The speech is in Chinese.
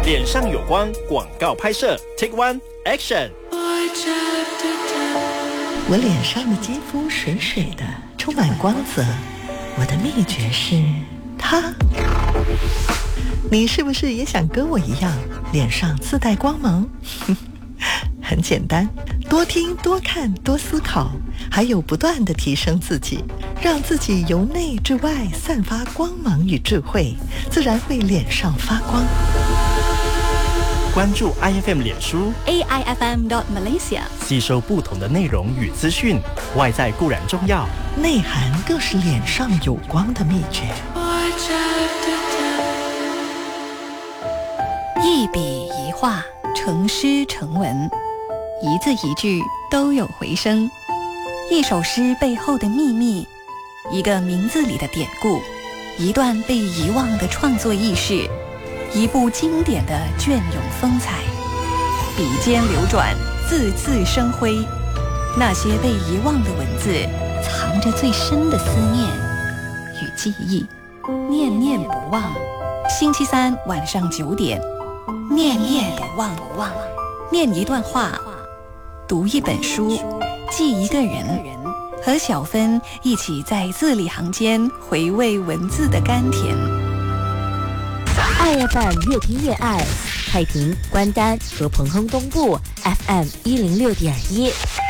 脸上有光广告拍摄 Take One Action。 我脸上的肌肤水水的，充满光泽。我的秘诀是它。你是不是也想跟我一样，脸上自带光芒？很简单，多听多看多思考，还有不断地提升自己，让自己由内至外散发光芒与智慧，自然会脸上发光。 关注 IFM 脸书 AIFM.Malaysia， 吸收不同的内容与资讯，外在固然重要， 内涵更是脸上有光的秘诀。 一笔一画，成诗成文，一字一句都有回声。一首诗背后的秘密，一个名字里的典故，一段被遗忘的创作轶事，一部经典的隽永风采。笔尖流转，字字生辉。那些被遗忘的文字，藏着最深的思念与记忆，念念不忘。星期三晚上9点，念念不忘，念一段话，读一本书，记一个人，和小芬一起在字里行间回味文字的甘甜。 爱乐饭越听越爱，太平、关丹和彭亨东部 FM106.1。